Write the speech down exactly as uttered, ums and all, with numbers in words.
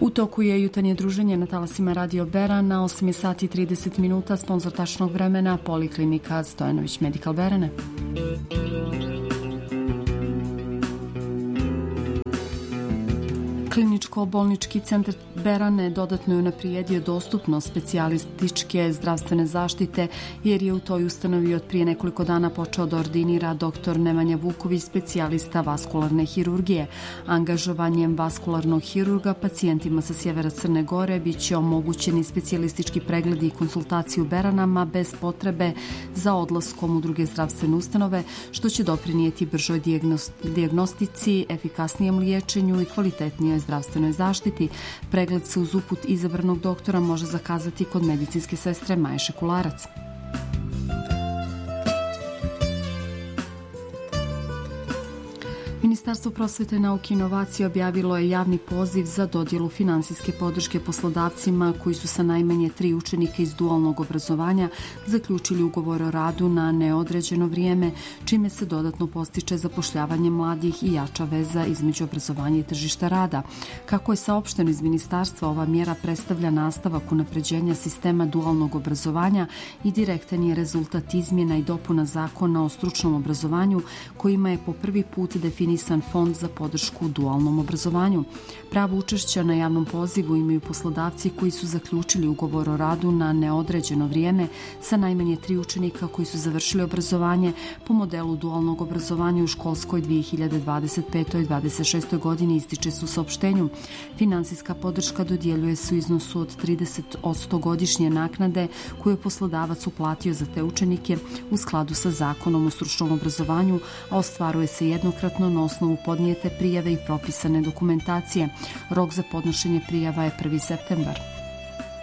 U toku je jutarnje druženje na talasima Radio Beran na osam sati i trideset minuta, sponsor tačnog vremena Poliklinika Stojanović Medical Berane. Kliničko-bolnički centar Berane dodatno je unaprijedio dostupnost specijalističke zdravstvene zaštite jer je u toj ustanovi od prije nekoliko dana počeo da ordinira doktor Nemanja Vuković, specijalista vaskularne hirurgije. Angažovanjem vaskularnog hirurga pacijentima sa sjevera Crne Gore bit će omogućeni specijalistički pregledi i konsultacije u Beranama bez potrebe za odlaskom u druge zdravstvene ustanove, što će doprinijeti bržoj dijagnostici, efikasnijem liječenju i kvalitetnijoj zdravstvenoj zaštiti. Pregled se uz uput izabranog doktora može zakazati kod medicinske sestre Maje Šekularac. Ministarstvo prosvete, nauke i inovacije objavilo je javni poziv za dodjelu finansijske podrške poslodavcima koji su sa najmanje tri učenika iz dualnog obrazovanja zaključili ugovor o radu na neodređeno vrijeme, čime se dodatno postiče zapošljavanje mladih i jača veza između obrazovanja i tržišta rada. Kako je saopšteno iz ministarstva, ova mjera predstavlja nastavak unapređenja sistema dualnog obrazovanja i direktan je rezultat izmjena i dopuna Zakona o stručnom obrazovanju, kojima je po prvi put definisan fond za podršku dualnom obrazovanju. Pravo učešća na javnom pozivu imaju poslodavci koji su zaključili ugovor o radu na neodređeno vrijeme sa najmanje tri učenika koji su završili obrazovanje po modelu dualnog obrazovanja u školskoj dvije hiljade dvadeset pete dvadeset šeste godini, ističe se u saopštenju. Finansijska podrška dodjeljuje se u iznosu od trideset posto godišnje naknade koju je poslodavac uplatio za te učenike u skladu sa Zakonom o stručnom obrazovanju, a ostvaruje se jednokratno na osnovu podnijete prijave i propisane dokumentacije. Rok za podnošenje prijava je prvi septembar.